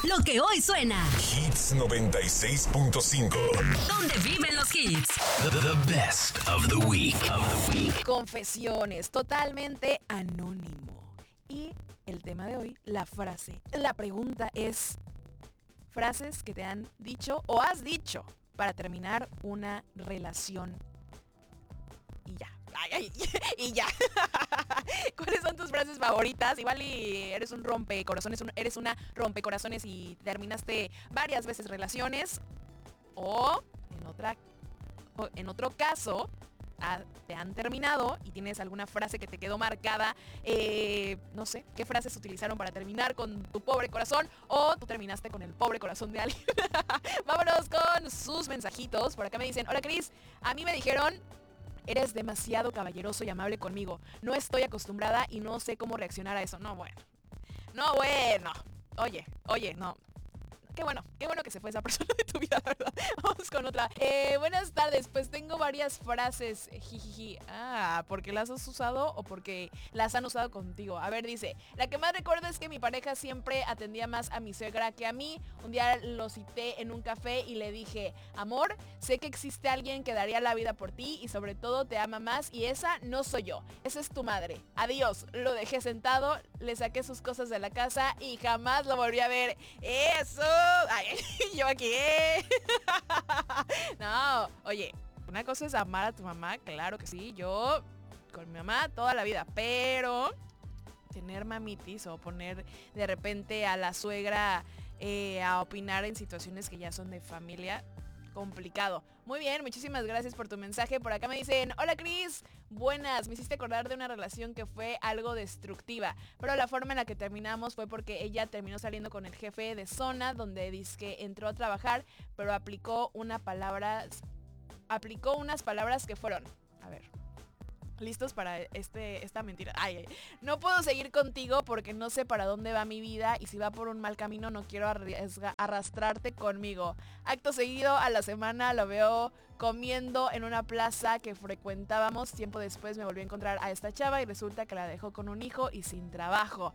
Lo que hoy suena. Hits 96.5. ¿Dónde viven los hits? The best of the week. Confesiones, totalmente anónimo. Y el tema de hoy, la frase. La pregunta es, frases que te han dicho o has dicho para terminar una relación. Y ya. Y ya. ¿Cuáles son tus frases favoritas? Igual y eres un rompecorazones, eres una rompecorazones y terminaste varias veces relaciones. O en otro caso, te han terminado y tienes alguna frase que te quedó marcada. No sé, ¿qué frases utilizaron para terminar con tu pobre corazón? O tú terminaste con el pobre corazón de alguien. Vámonos con sus mensajitos. Por acá me dicen, hola Cris, a mí me dijeron... Eres demasiado caballeroso y amable conmigo. No estoy acostumbrada y no sé cómo reaccionar a eso. No, bueno. Oye, no. Qué bueno que se fue esa persona de tu vida, ¿verdad? Vamos con otra. Buenas tardes, pues tengo varias frases. Jijiji. ¿Porque las has usado o porque las han usado contigo? A ver, dice, la que más recuerdo es que mi pareja siempre atendía más a mi suegra que a mí. Un día lo cité en un café y le dije, amor, sé que existe alguien que daría la vida por ti y sobre todo te ama más y esa no soy yo. Esa es tu madre. Adiós. Lo dejé sentado, le saqué sus cosas de la casa y jamás lo volví a ver. ¡Eso! Ay, yo aquí. No, oye, una cosa es amar a tu mamá, claro que sí, yo con mi mamá toda la vida, pero tener mamitis o poner de repente a la suegra a opinar en situaciones que ya son de familia, complicado. Muy bien, muchísimas gracias por tu mensaje. Por acá me dicen, hola Cris, buenas, me hiciste acordar de una relación que fue algo destructiva, pero la forma en la que terminamos fue porque ella terminó saliendo con el jefe de zona, donde dizque entró a trabajar, pero aplicó unas palabras que fueron, a ver, listos para esta mentira. No puedo seguir contigo porque no sé para dónde va mi vida y si va por un mal camino no quiero arrastrarte conmigo. Acto seguido, a la semana lo veo comiendo en una plaza que frecuentábamos. Tiempo después me volví a encontrar a esta chava y resulta que la dejó con un hijo y sin trabajo.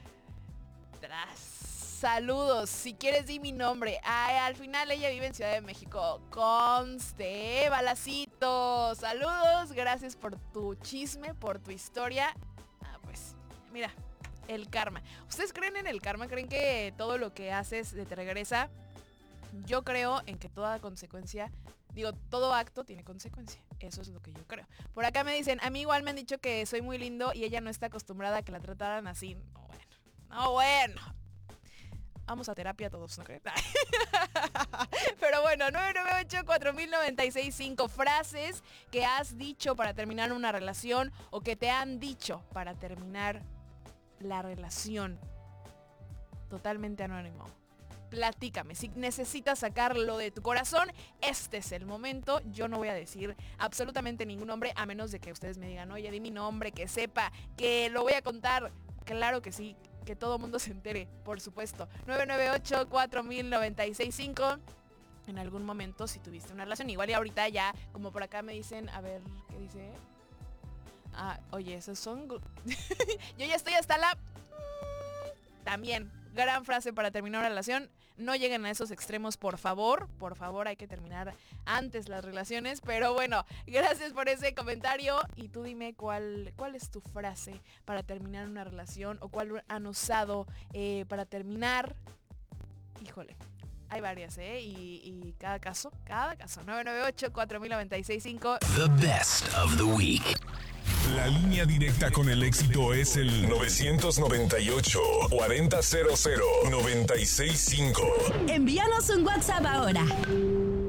Saludos, si quieres di mi nombre. Al final ella vive en Ciudad de México. Conste, balacito. Saludos, gracias por tu chisme, por tu historia. Pues, mira, el karma. ¿Ustedes creen en el karma? ¿Creen que todo lo que haces te regresa? Yo creo en que toda consecuencia, todo acto tiene consecuencia. Eso es lo que yo creo. Por acá me dicen, a mí igual me han dicho que soy muy lindo y ella no está acostumbrada a que la trataran así. No, bueno. Vamos a terapia todos, ¿no creen? Pero bueno, 998-4096-5 frases que has dicho para terminar una relación o que te han dicho para terminar la relación. Totalmente anónimo. Platícame, si necesitas sacarlo de tu corazón, este es el momento. Yo no voy a decir absolutamente ningún nombre, a menos de que ustedes me digan, oye, di mi nombre, que sepa, que lo voy a contar. Claro que sí. Que todo mundo se entere, por supuesto. 998-4096-5. En algún momento si tuviste una relación. Igual y ahorita ya, como por acá me dicen, a ver, ¿qué dice? Oye, esos son... Yo ya estoy hasta la... También, gran frase para terminar una relación. No lleguen a esos extremos, por favor. Por favor, hay que terminar antes las relaciones. Pero bueno, gracias por ese comentario. Y tú dime cuál es tu frase para terminar una relación. O cuál han usado para terminar. Híjole, hay varias, y cada caso. 998-4096-5. The best of the week. La línea directa con el éxito es el 998-4000-965. Envíanos un WhatsApp ahora.